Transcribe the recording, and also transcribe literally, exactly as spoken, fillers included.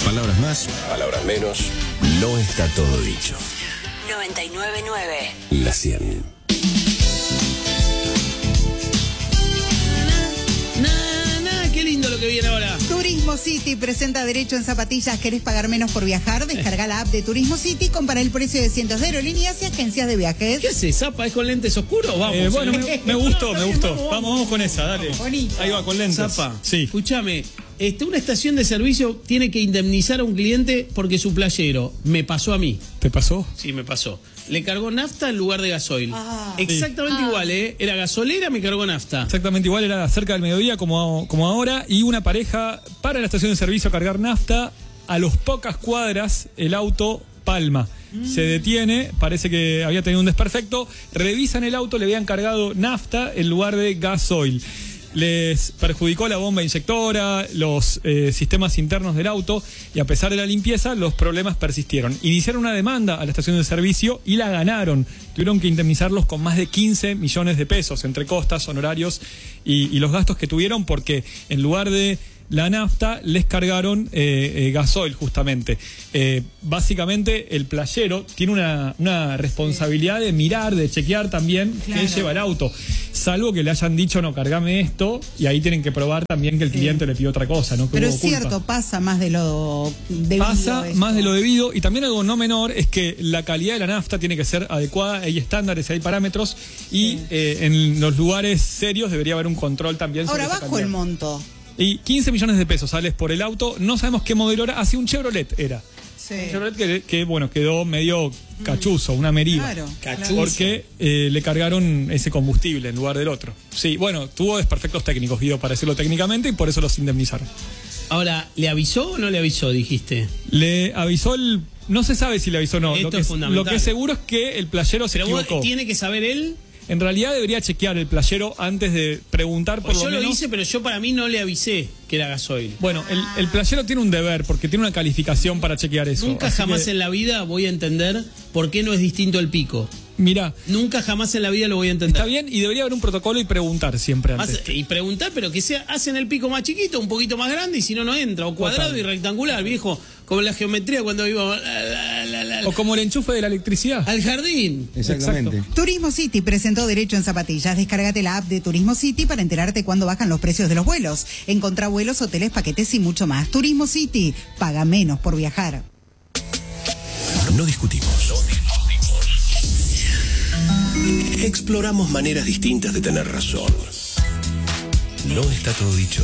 Palabras más, palabras menos, no está todo dicho. noventa y nueve punto nueve. La cien. Qué lindo lo que viene ahora. Turismo City presenta derecho en zapatillas. ¿Querés pagar menos por viajar? Descarga la app de Turismo City, compara el precio de cientos de aerolíneas y agencias de viajes. ¿Qué haces, Zapa? ¿Es con lentes oscuros? Vamos. Eh, bueno, me, me gustó, me gustó. Vamos, Vamos, vamos con esa, dale. Bonito. Ahí va, con lentes. Zapa, Sí. escúchame. Este, una estación de servicio tiene que indemnizar a un cliente porque su playero me pasó a mí. ¿Te pasó? Sí, me pasó. Le cargó nafta en lugar de gasoil. Ah. Exactamente Sí. igual, ¿eh? Era gasolera, me cargó nafta. Exactamente igual, era cerca del mediodía como, como ahora, y una pareja para la estación de servicio a cargar nafta. A las pocas cuadras el auto palma. Mm. Se detiene, parece que había tenido un desperfecto, revisan el auto, le habían cargado nafta en lugar de gasoil. Les perjudicó la bomba inyectora, los eh, sistemas internos del auto, y a pesar de la limpieza, los problemas persistieron. Iniciaron una demanda a la estación de servicio y la ganaron. Tuvieron que indemnizarlos con más de quince millones de pesos entre costas, honorarios y, y los gastos que tuvieron, porque en lugar de la nafta les cargaron eh, eh, gasoil justamente. Eh, básicamente el playero tiene una, una responsabilidad de mirar, de chequear también Claro. qué lleva el auto. Salvo que le hayan dicho, no, cargame esto, y ahí tienen que probar también que el cliente Sí. le pidió otra cosa, ¿no? Que Pero hubo es culpa. cierto, pasa más de lo debido. Pasa esto. más de lo debido, y también algo no menor es que la calidad de la nafta tiene que ser adecuada, hay estándares, hay parámetros, y Sí. eh, en los lugares serios debería haber un control también sobre Ahora, esa bajo calidad. el monto. Y quince millones de pesos sales por el auto, no sabemos qué modelo era, hace un Chevrolet era. Sí. Un Chevrolet que, que, bueno, quedó medio cachuzo, una Meriva. Claro. Cachuzo. Porque eh, le cargaron ese combustible en lugar del otro. Sí, bueno, tuvo desperfectos técnicos, Guido, para decirlo técnicamente, y por eso los indemnizaron. Ahora, ¿le avisó o no le avisó, dijiste? Le avisó el... No se sabe si le avisó o no. Esto Lo que, es fundamental. lo que es seguro es que el playero se Pero vos, equivocó. ¿tiene que saber él? En realidad debería chequear el playero antes de preguntar por Pues lo yo menos. lo hice, pero yo para mí no le avisé que era gasoil. Bueno, el, el playero tiene un deber porque tiene una calificación para chequear eso. Nunca Así jamás que, en la vida voy a entender por qué no es distinto el pico. Mirá, Nunca jamás en la vida lo voy a entender. está bien, y debería haber un protocolo y preguntar siempre antes. Haz- y preguntar, pero que sea, hacen el pico más chiquito, un poquito más grande, y si no, no entra. O cuadrado Total. y rectangular, viejo. Como la geometría cuando iba la, la, la, la, O como el enchufe de la electricidad. al jardín. Exactamente. Turismo City presentó derecho en zapatillas. Descárgate la app de Turismo City para enterarte cuándo bajan los precios de los vuelos. Encontrá vuelos, hoteles, paquetes y mucho más. Turismo City, paga menos por viajar. No discutimos. Exploramos maneras distintas de tener razón. No está todo dicho.